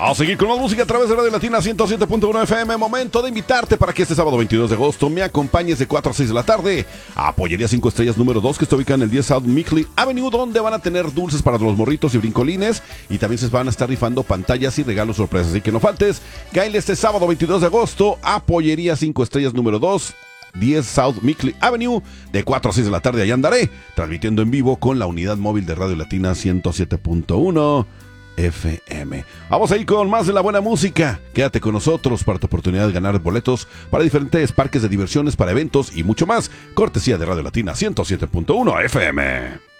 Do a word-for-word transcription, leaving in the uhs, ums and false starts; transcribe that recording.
A seguir con más música a través de Radio Latina ciento siete punto uno F M. Momento de invitarte para que este sábado veintidós de agosto me acompañes de cuatro a seis de la tarde a Pollería cinco Estrellas número dos, que está ubicada en el diez South Mickley Avenue, donde van a tener dulces para los morritos y brincolines, y también se van a estar rifando pantallas y regalos sorpresas. Así que no faltes, cáele este sábado veintidós de agosto a Pollería cinco Estrellas número dos, diez South Mickley Avenue, de cuatro a seis de la tarde. Allá andaré transmitiendo en vivo con la unidad móvil de Radio Latina ciento siete punto uno F M. Vamos a ir con más de la buena música. Quédate con nosotros para tu oportunidad de ganar boletos para diferentes parques de diversiones, para eventos y mucho más. Cortesía de Radio Latina ciento siete punto uno F M.